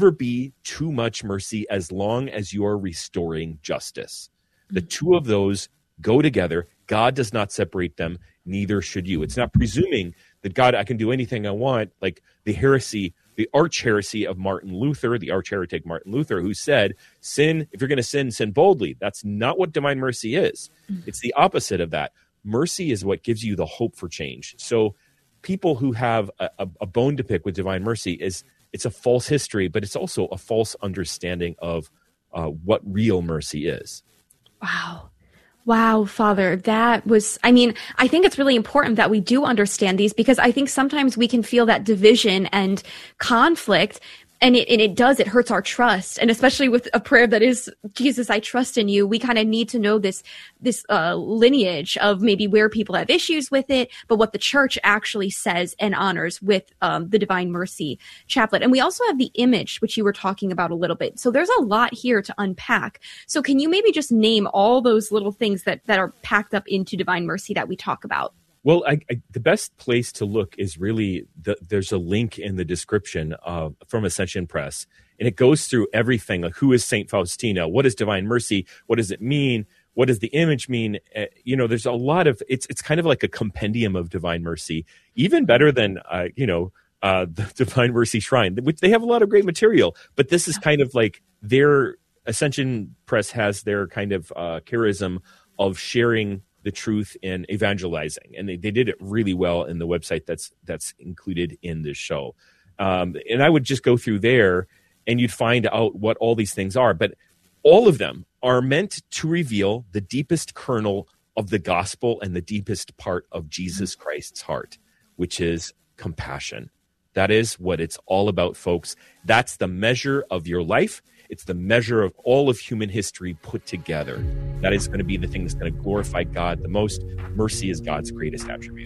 never be too much mercy as long as you're restoring justice. The two of those go together. God does not separate them, neither should you. It's not presuming that God, I can do anything I want, like the heresy, the arch heresy of Martin Luther, the arch heretic Martin Luther, who said, sin, if you're going to sin boldly. That's not what divine mercy is. It's the opposite of that. Mercy is what gives you the hope for change. So people who have a bone to pick with divine mercy, it's a false history, but it's also a false understanding of what real mercy is. Wow, Father, that was, I think it's really important that we do understand these, because I think sometimes we can feel that division and conflict, and it hurts our trust. And especially with a prayer that is, Jesus, I trust in you, we kind of need to know this lineage of maybe where people have issues with it, but what the church actually says and honors with the Divine Mercy Chaplet. And we also have the image, which you were talking about a little bit. So there's a lot here to unpack. So can you maybe just name all those little things that are packed up into Divine Mercy that we talk about? Well, the best place to look is really, there's a link in the description from Ascension Press, and it goes through everything. Like, who is Saint Faustina? What is Divine Mercy? What does it mean? What does the image mean? There's a lot of, it's kind of like a compendium of Divine Mercy, even better than, the Divine Mercy Shrine, which they have a lot of great material. But this is kind of like their Ascension Press has their kind of charism of sharing the truth and evangelizing, and they did it really well in the website that's included in this show. And I would just go through there, and you'd find out what all these things are. But all of them are meant to reveal the deepest kernel of the gospel and the deepest part of Jesus Christ's heart, which is compassion. That is what it's all about, folks. That's the measure of your life. It's the measure of all of human history put together. That is going to be the thing that's going to glorify God the most. Mercy is God's greatest attribute.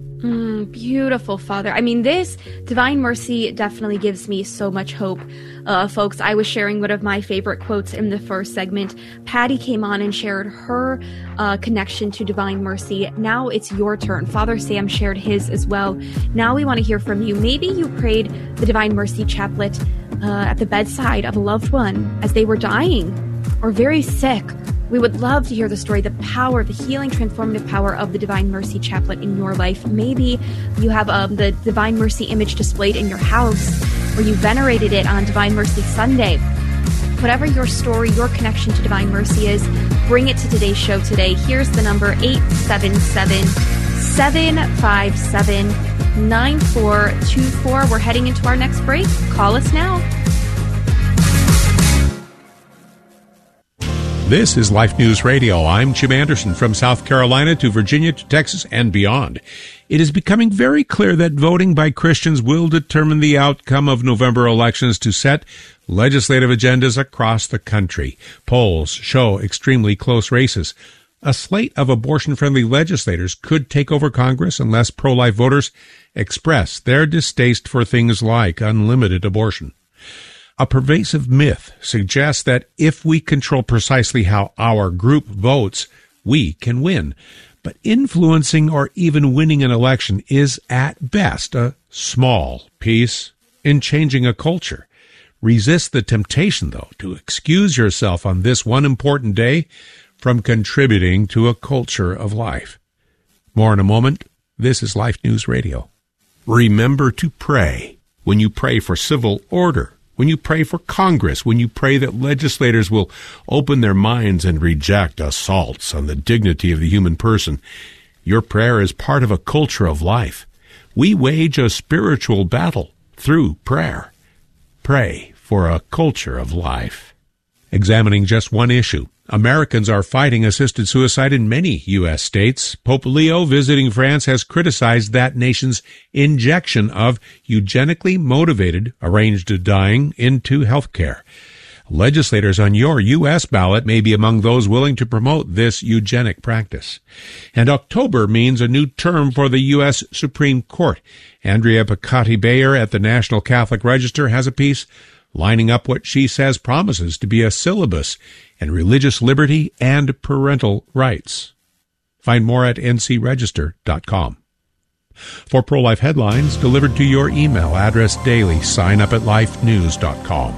Beautiful, Father. This Divine Mercy definitely gives me so much hope. Folks, I was sharing one of my favorite quotes in the first segment. Patty came on and shared her connection to Divine Mercy. Now it's your turn. Father Sam shared his as well. Now we want to hear from you. Maybe you prayed the Divine Mercy Chaplet at the bedside of a loved one as they were dying or very sick. We would love to hear the story, the power, the healing, transformative power of the Divine Mercy Chaplet in your life. Maybe you have the Divine Mercy image displayed in your house, or you venerated it on Divine Mercy Sunday. Whatever your story, your connection to Divine Mercy is, bring it to today's show today. Here's the number, 877-757-9424. We're heading into our next break. Call us now. This is Life News Radio. I'm Jim Anderson. From South Carolina to Virginia to Texas and beyond. It is becoming very clear that voting by Christians will determine the outcome of November elections to set legislative agendas across the country. Polls show extremely close races. A slate of abortion-friendly legislators could take over Congress unless pro-life voters express their distaste for things like unlimited abortion. A pervasive myth suggests that if we control precisely how our group votes, we can win. But influencing or even winning an election is at best a small piece in changing a culture. Resist the temptation, though, to excuse yourself on this one important day from contributing to a culture of life. More in a moment. This is Life News Radio. Remember to pray when you pray for civil order, when you pray for Congress, when you pray that legislators will open their minds and reject assaults on the dignity of the human person. Your prayer is part of a culture of life. We wage a spiritual battle through prayer. Pray for a culture of life. Examining just one issue. Americans are fighting assisted suicide in many U.S. states. Pope Leo, visiting France, has criticized that nation's injection of eugenically motivated arranged dying into health care. Legislators on your U.S. ballot may be among those willing to promote this eugenic practice. And October means a new term for the U.S. Supreme Court. Andrea Piccotti-Bayer at the National Catholic Register has a piece lining up what she says promises to be a syllabus in religious liberty and parental rights. Find more at ncregister.com. For pro-life headlines delivered to your email address daily, sign up at lifenews.com.